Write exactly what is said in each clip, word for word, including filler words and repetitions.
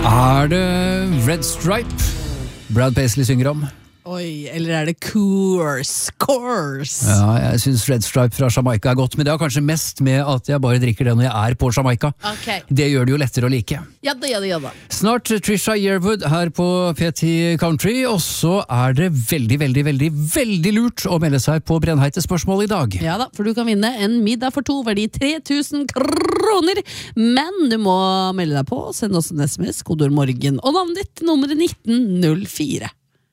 Er det Red Stripe Brad Paisley synger om? Oi, eller er det Coors? Coors! Ja, jeg synes Red Stripe fra Jamaica er godt, men det har kanskje mest med at jeg bare drikker det når jeg er på Jamaica. Okay. Det gjør det jo lettere å like. Ja da, ja da, ja da. Snart Trisha Yearwood her på P T Country, og så er det veldig, veldig, veldig, veldig lurt å melde seg på brennheite spørsmål i dag. Ja da, for du kan vinne en middag for to verdi tre tusen kroner, men du må melde deg på, send oss en sms, kodord morgen, og navnet ditt, nummeret nitten null fire.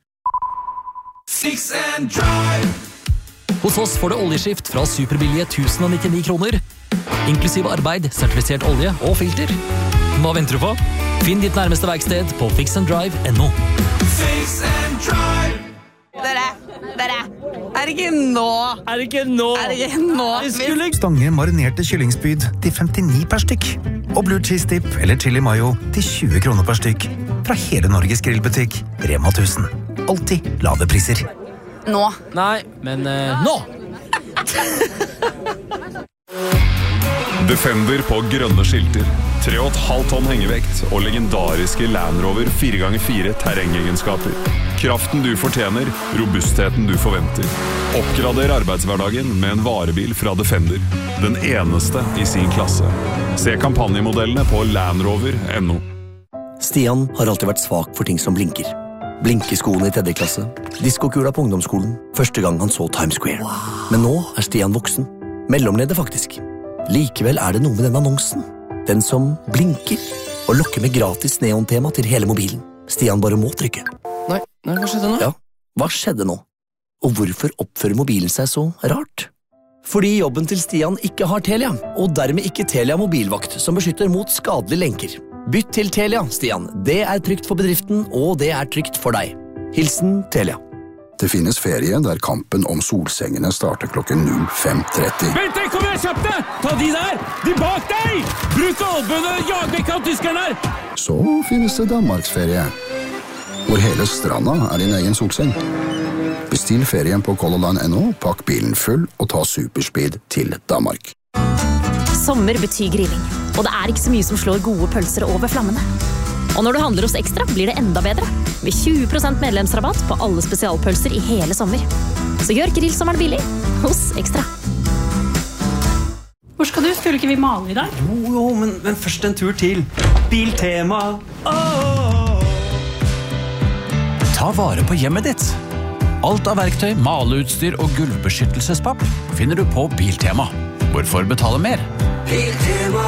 Fix and Drive. Hos oss får du oljeskift fra superbillige tusen nittini kroner, inklusive arbeid, sertifisert olje og filter. Hva venter du på? Finn ditt nærmeste verksted på fix and drive punktum no. Fix and Drive. Dere, dere, er det ikke nå? Er det ikke nå? Er det ikke nå? Skulle... Stange marinerte kyllingspyd til femtini per stykk. Og blue cheese dip eller chili mayo til tjue kroner per stykk. Fra hele Norges grillbutikk, Rema tusen. Alltid lave priser. Nå. Nei, men uh, nå! Defender på grønne skilter, tre og et halvt tonn hengevekt og legendariske Land Rover fire ganger fire terrengegenskaper. Kraften du fortjener, robustheten du forventer. Oppgrader arbeidshverdagen med en varebil fra Defender. Den eneste i sin klasse. Se kampanjemodellene på land rover punktum no. Stian har alltid vært svak for ting som blinker. Blinkeskoene i tredje klasse, diskokula på ungdomsskolen, første gang han så Times Square. Men nå er Stian voksen. Mellomleder faktisk. Likevel er det noe med den annonsen. Den som blinker og lokker med gratis neontema til hele mobilen. Stian bare må trykke. Nei, nei, hva skjedde nå? Ja, hva skjedde nå? Og hvorfor oppfører mobilen seg så rart? Fordi jobben til Stian ikke har Telia, og dermed ikke Telia mobilvakt som beskytter mot skadelige lenker. Bytt til Telia, Stian. Det er trygt for bedriften, og det er trygt for deg. Hilsen Telia. Det finnes ferie der kampen om solsengene starter klokken null fem tretti. Vent, kom igjen, kjapt deg! Ta de der! De bak deg! Bruk albønene, jag vekk av tyskerne her! Så finnes det Danmarksferie, hvor hele stranda er din egen solseng. Bestill ferien på Color Line punktum no, pakk bilen full og ta superspeed til Danmark. Sommer betyr grilling, og det er ikke så mye som slår gode pølser over flammene. Og når du handler hos Ekstra, blir det enda bedre. Med tjue prosent medlemsrabatt på alle spesialpølser i hele sommer. Så gjør grillsommeren billig hos Ekstra. Hvor skal du? Skulle ikke vi male i dag? Jo, jo, men, men først en tur til. Biltema. Oh! Ta vare på hjemmet ditt. Alt av verktøy, maleutstyr og gulvbeskyttelsespapp finner du på Biltema. Hvorfor betale mer? Biltema.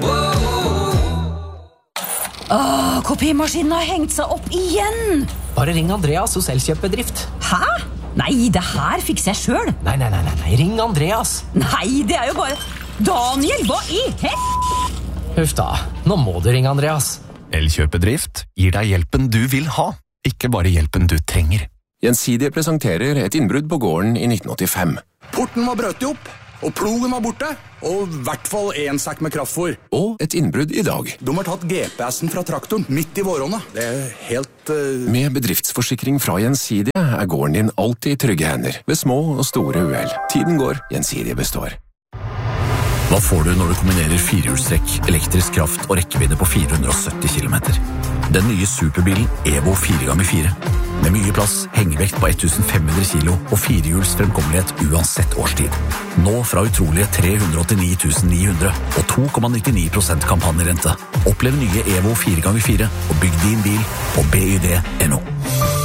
Åh, kopimaskinen har hengt seg opp igjen! Bare ring Andreas hos Elkjøp-bedrift. Hæ? Nei, det her fikser jeg selv. Nei, nei, nei, nei, ring Andreas. Nei, det er jo bare... Daniel, hva i hel... Huff da, nå må du ringe Andreas. Elkjøp-bedrift gir deg hjelpen du vil ha, ikke bare hjelpen du trenger. Gjensidige presenterer et innbrudd på gården i nitten åttifem. Porten var brøtt opp, og plogen var borte, og i hvert fall en sekk med kraftfôr. Og et innbrudd i dag. De har tatt G P S-en fra traktoren midt i våronna. Det er helt... Uh... Med bedriftsforsikring fra Gjensidige er gården din alltid i trygge hender, ved små og store uhell. Tiden går, Gjensidige består. Hva får du når du kombinerer firehjulstrekk, elektrisk kraft og rekkevidde på fire hundre og sytti kilometer? Den nye superbilen Evo fire ganger fire. Med mye plass, hengevekt på tusen fem hundre kilo og firehjuls fremkommelighet uansett årstid. Nå fra utrolige tre hundre og åttini tusen ni hundre og to komma nittini prosent kampanjerente. Opplev nye Evo fire ganger fire og bygg din bil på B Y D punktum no.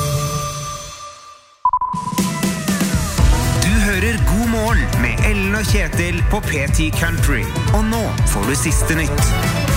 Du hører God morgen med Ellen og Kjetil på P T Country. Og nå får du siste nytt.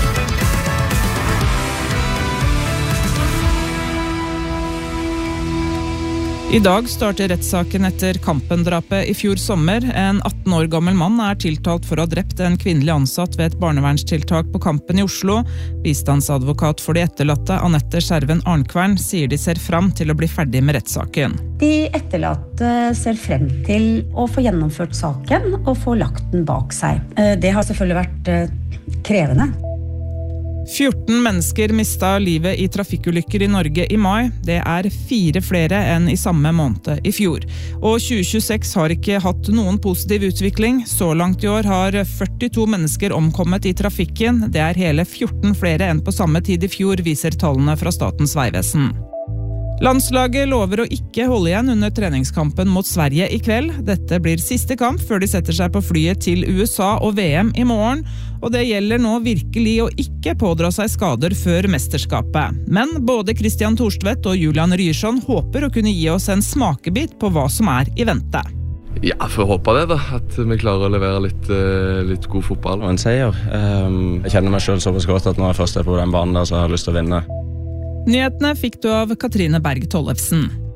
I dag starter rettssaken etter Kampen-drapet i fjor sommer. En atten år gammel mann er tiltalt for å ha drept en kvinnelig ansatt ved et barnevernstiltak på Kampen i Oslo. Bistandsadvokat for de etterlatte, Anette Skjerven Arnkvern, sier de ser fram til å bli ferdig med rettssaken. De etterlatte ser frem til å få gjennomført saken og få lagt den bak seg. Det har selvfølgelig vært krevende. fjorten mennesker mistet livet i trafikkulykker i Norge i mai. Det er fire flere enn i samme måned i fjor. Og tjue tjueseks har ikke hatt noen positiv utvikling. Så langt i år har førtito mennesker omkommet i trafikken. Det er hele fjorten flere enn på samme tid i fjor, viser tallene fra Statens vegvesen. Landslaget lover å ikke holde igjen under treningskampen mot Sverige i kveld. Dette blir siste kamp før de setter seg på flyet til U S A og V M i morgen. Og det gjelder nå virkelig å ikke pådra seg skader før mesterskapet. Men både Christian Thorstvedt og Julian Ryerson håper å kunne gi oss en smakebit på hva som er i vente. Ja, for å håpe det da, at vi klarer å levere litt, uh, litt god fotball. Og en seier. Um, jeg kjenner meg selv så godt at når jeg først er på den banen der, så har jeg lyst til å vinne. Nyhetene fikk du av Katrine Berg Tollefsen.